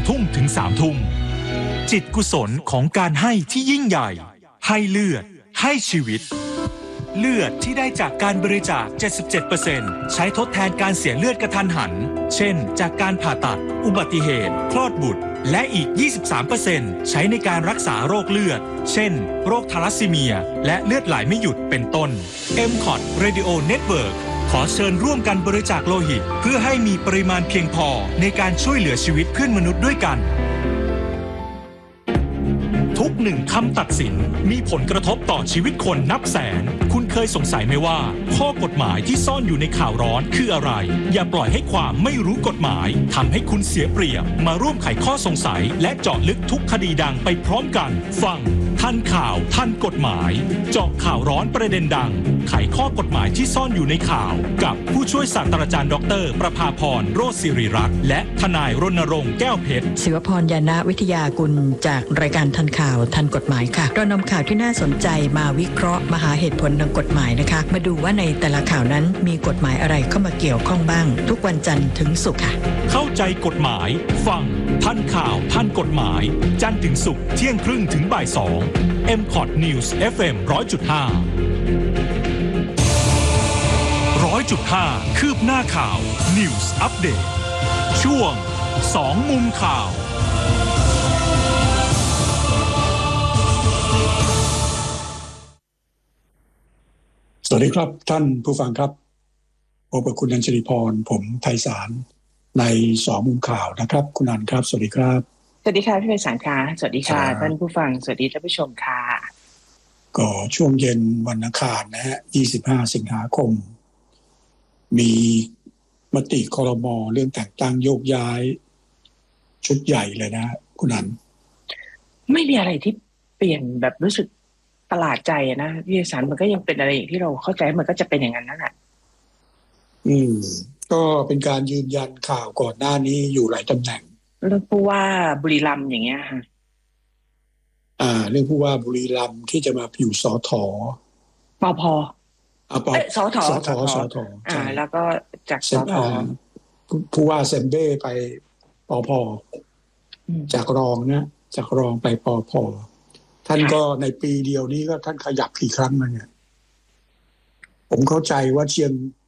ทุ่มถึง3 ทุ่มจิตกุศลของการให้ที่ยิ่งใหญ่ให้เลือดให้ชีวิตเลือดที่ได้จากการบริจาค 77% ใช้ทดแทนการเสียเลือดกระทันหันเช่นจากการผ่าตัดอุบัติเหตุคลอดบุตรและอีก 23% ใช้ในการรักษาโรคเลือดเช่นโรคทาลัสซีเมียและเลือดไหลไม่หยุดเป็นต้น MCOT Radio Network ขอเชิญร่วมกันบริจาคโลหิตเพื่อให้มีปริมาณเพียงพอในการช่วยเหลือชีวิตเพื่อนมนุษย์ด้วยกันทุกหนึ่งคำตัดสินมีผลกระทบต่อชีวิตคนนับแสนคุณเคยสงสัยไหมว่าข้อกฎหมายที่ซ่อนอยู่ในข่าวร้อนคืออะไรอย่าปล่อยให้ความไม่รู้กฎหมายทำให้คุณเสียเปรียบมาร่วมไขข้อสงสัยและเจาะลึกทุกคดีดังไปพร้อมกันฟังทันข่าวทันกฎหมายเจาะข่าวร้อนประเด็นดังไขข้อกฎหมายที่ซ่อนอยู่ในข่าวกับผู้ช่วยศาสตราจารย์ดร.ประภาพรโรจน์ศิริรักษ์และทนายรณรงค์แก้วเพชรศิวพร ยานะวิทยากุลจากรายการทันข่าวทันกฎหมายค่ะเรานำข่าวที่น่าสนใจมาวิเคราะห์มาหาเหตุผลทางกฎหมายนะคะมาดูว่าในแต่ละข่าวนั้นมีกฎหมายอะไรเข้ามาเกี่ยวข้องบ้างทุกวันจันทร์ถึงศุกร์ค่ะเข้าใจกฎหมายฟังทันข่าวทันกฎหมายจันทร์ถึงศุกร์เที่ยงครึ่งถึงบ่าย 2 MCOT News FM 100.5 คืบหน้าข่าว News Update ช่วง2มุมข่าวสวัสดีครับท่านผู้ฟังครับพบกับคุณอัญชลีพรผมไพศาลใน2มุมข่าวนะครับคุณอัญครับสวัสดีครับสวัสดีค่ะพี่ไพศาลค่ะสวัสดีค่ะท่านผู้ฟังสวัสดีท่านผู้ชมค่ะก็ช่วงเย็นวันอังคารนะฮะ25สิงหาคมมีมติครม.เรื่องแต่งตั้งโยกย้ายชุดใหญ่เลยนะคุณอัญไม่มีอะไรที่เปลี่ยนแบบรู้สึกประหลาดใจนะพี่ไพศาลมันก็ยังเป็นอะไรอย่างที่เราเข้าใจมันก็จะเป็นอย่างนั้นนั่นแหละก็เป็นการยืนยันข่าวก่อนหน้านี้อยู่หลายตำแหน่งเรื่องผู้ว่าบุรีรัมย์อย่างเงี้ยค่ะเรื่องผู้ว่าบุรีรัมย์ที่จะมาอยู่สท. ปภ.สท.แล้วก็จากสท. ผู้ว่าเซมเบ้ไปปภ.จากรองไปปภ.ท่านก็ในปีเดียวนี้ก็ท่านขยับกี่ครั้งมาเนี่ยผมเข้าใจว่า